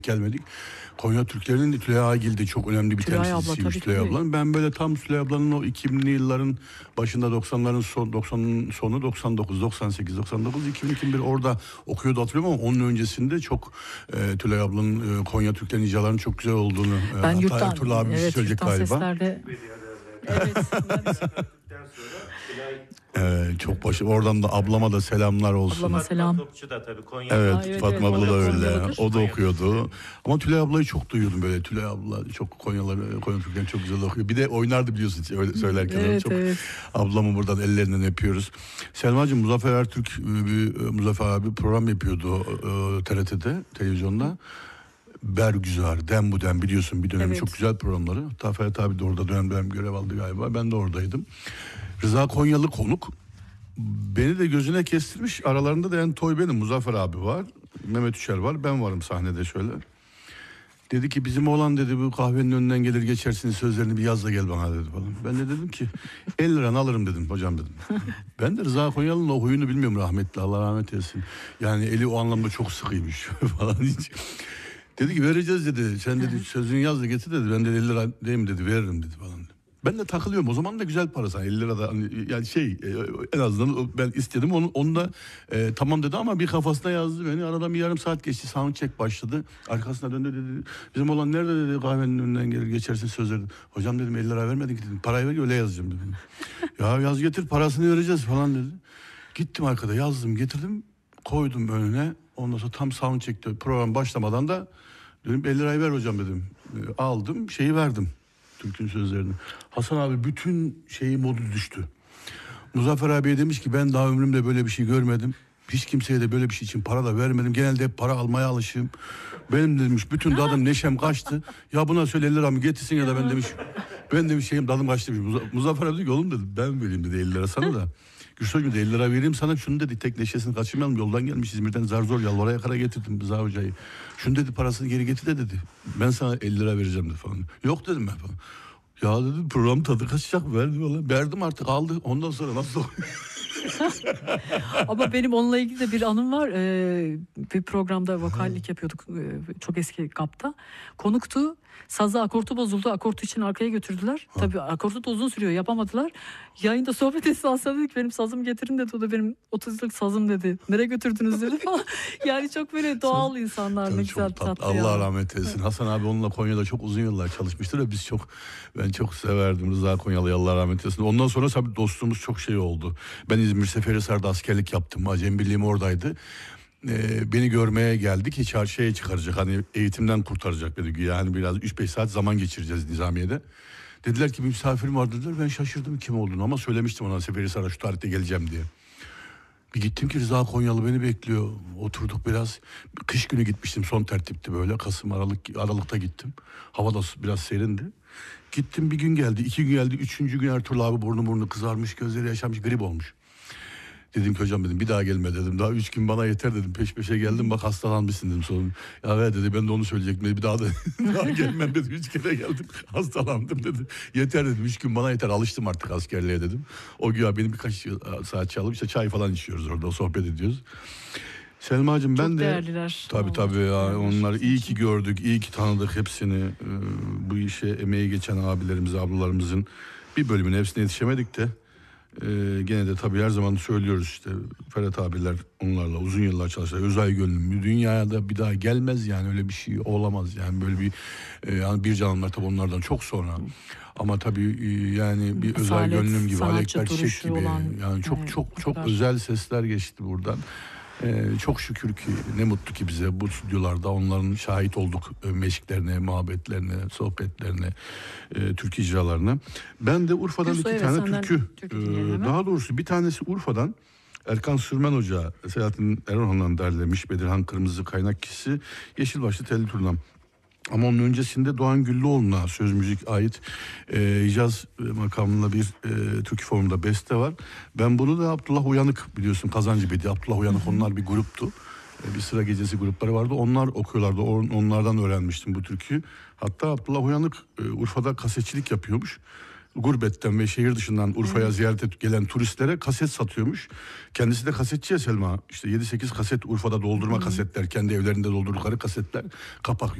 gelmedik. Konya Türklerinin de Tülay Agil de çok önemli bir Tülay temsilcisiymiş abla, Tülay tabii. ablanın. Ben böyle tam Tülay ablanın o 2000'li yılların başında 90'ların sonu 99, 98, 99, 2000, 2001 orada okuyordu hatırlıyorum ama onun öncesinde çok Tülay ablanın Konya Türklerinin icralarının çok güzel olduğunu Ben hatta yurttan, Ertuğrul abi evet, söyleyecek yurttan galiba. seslerde. Evet. Çok başı. Oradan da ablama da selamlar olsun. Ablama selam. Topçu da tabii Konya. Evet, evet, Fatma evet, abla da o da öyle. Konyalıdır. O da okuyordu. Ama Tülay ablayı çok duyuyordum böyle. Tülay abla çok Konya Türklerini çok güzel okuyor. Bir de oynardı biliyorsun öyle söylerken. Evet, çok. evet. Ablamı buradan ellerinden öpüyoruz. Selma'cığım Muzaffer Ertürk Muzaffer abi program yapıyordu TRT'de, televizyonda. Bergüzar, Dem bu Dem biliyorsun bir dönem Evet. çok güzel programları. Hatta Ferhat abi de orada dönem görev aldı galiba. Ben de oradaydım. Rıza Konyalı konuk. Beni de gözüne kestirmiş. Aralarında da yani toy benim. Muzaffer abi var. Mehmet Üçer var. Ben varım sahnede şöyle. Dedi ki bizim oğlan dedi bu kahvenin önünden gelir geçersin sözlerini bir yaz da gel bana dedi falan. Ben de dedim ki 50 liranı alırım dedim hocam dedim. Ben de Rıza Konyalı'nın o huyunu bilmiyorum rahmetli. Allah rahmet eylesin. Yani eli o anlamda çok sıkıymış falan. Dedi ki vereceğiz dedi. Sen dedi sözünü yaz da getir dedi. Ben de 50 lira değil mi dedi veririm dedi falan. Ben de takılıyorum. O zaman da güzel para sana 50 lira da hani yani en azından ben istedim onu da tamam dedi ama bir kafasına yazdı beni. Aradan bir yarım saat geçti. Soundcheck başladı. Arkasına döndü dedi. Bizim olan nerede dedi kahvenin önünden gelir geçersin sözleri. Hocam dedim 50 lira vermedin ki dedim. Parayı ver öyle yazacağım dedim. Ya yaz getir parasını vereceğiz falan dedi. Gittim arkada yazdım getirdim koydum önüne. Ondan sonra tam soundcheck'te program başlamadan da dedim 50 lirayı ver hocam dedim. Aldım şeyi verdim. Türk'ün sözlerini. Hasan abi bütün modu düştü. Muzaffer abiye demiş ki ben daha ömrümde böyle bir şey görmedim. Hiç kimseye de böyle bir şey için para da vermedim. Genelde hep para almaya alışığım. Benim demiş bütün dadım neşem kaçtı. Ya buna söyle 50 liramı getirsin ya da ben demiş dadım kaçtı demiş. Muzaffer abi dedi ki oğlum dedi ben vereyim dedi 50 lira sana da. Gürsoy'um dedi 50 lira vereyim sana şunu dedi tek neşesini kaçırmayalım yoldan gelmiş İzmir'den zar zor yalvara yakara getirdim Rıza hocayı. Şunu dedi parasını geri getir de dedi. Ben sana 50 lira vereceğim dedi falan. Yok dedim ben falan. Ya dedim program tadı kaçacak verdi falan. Verdim artık aldı ondan sonra nasıl Ama benim onunla ilgili de bir anım var. Bir programda vokallik yapıyorduk. Çok eski GAP'ta. Konuktu. Sazı akortu bozuldu. Akortu için arkaya götürdüler. Tabii akortu da uzun sürüyor. Yapamadılar. Yayında sohbet esnasında dedik benim sazımı getirin dedi. O da benim 30 yıllık sazım dedi. Nereye götürdünüz dedi falan. Yani çok böyle doğal insanlar. Ne güzel tatlı. Allah rahmet eylesin. Hasan abi onunla Konya'da çok uzun yıllar çalışmıştır ve ben çok severdim Rıza Konyalı'yı Allah rahmet eylesin. Ondan sonra tabii dostluğumuz çok oldu. Ben İzmir Seferihisar'da askerlik yaptım. Acem Birliği'm oradaydı. Beni görmeye geldik. Hiç çarşıya çıkaracak. Hani eğitimden kurtaracak beni. Yani biraz 3-5 saat zaman geçireceğiz Nizamiye'de. Dediler ki bir misafirim var dediler. Ben şaşırdım kim olduğunu ama söylemiştim ona Seferihisar'a şu tarihte geleceğim diye. Bir gittim ki Rıza Konyalı beni bekliyor. Oturduk biraz. Kış günü gitmiştim son tertipti böyle. Aralıkta gittim. Hava da biraz serindi. Gittim bir gün geldi, 2 gün geldi, 3. gün Ertuğrul abi burnu kızarmış, gözleri yaşarmış, grip olmuş. Dedim ki hocam dedim bir daha gelme dedim. Daha 3 gün bana yeter dedim. Peş peşe geldim bak hastalanmışsın dedim sonra. Ya evet dedi ben de onu söyleyecektim. Bir daha gelmem dedi. 3 kere geldim hastalandım dedi. Yeter dedim 3 gün bana yeter alıştım artık askerliğe dedim. O gün beni birkaç saat çalıp işte çay falan içiyoruz orada sohbet ediyoruz. Selma'cığım ben çok de değerliler. tabii ya onlar iyi ki gördük, iyi ki tanıdık hepsini. Bu işe emeği geçen abilerimiz, ablalarımızın bir bölümüne hepsine yetişemedik de gene de tabii her zaman söylüyoruz işte Ferhat abiler onlarla uzun yıllar çalıştılar. Özay Gönlüm dünyada bir daha gelmez yani öyle bir şey olamaz yani böyle bir yani bir canlılar tabii onlardan çok sonra. Ama tabii yani bir Özay Gönlüm gibi, Alekber Çiçek gibi yani çok özel sesler geçti buradan. Çok şükür ki ne mutlu ki bize bu stüdyolarda onların şahit olduk meşklerine, muhabbetlerine, sohbetlerine, türkü icralarına. Ben de Urfa'dan 2 tane türkü daha doğrusu bir tanesi Urfa'dan Erkan Sürmen Hoca, Selahattin Erhan'dan derlemiş Bedirhan Kırmızı Kaynakçısı, Yeşilbaşlı Telli Turnam. Ama onun öncesinde Doğan Güllüoğlu'na söz müzik ait Hicaz makamında bir türkü formunda beste var. Ben bunu da Abdullah Uyanık biliyorsun Kazancıbedi. Abdullah Uyanık onlar bir gruptu. Bir sıra gecesi grupları vardı. Onlar okuyorlardı. Onlardan öğrenmiştim bu türküyü. Hatta Abdullah Uyanık Urfa'da kasetçilik yapıyormuş. gurbetten ve şehir dışından Urfa'ya ziyarete gelen turistlere kaset satıyormuş. Kendisi de kasetçi ya Selma. İşte 7-8 kaset Urfa'da doldurma kasetler, kendi evlerinde doldurdukları kasetler, kapak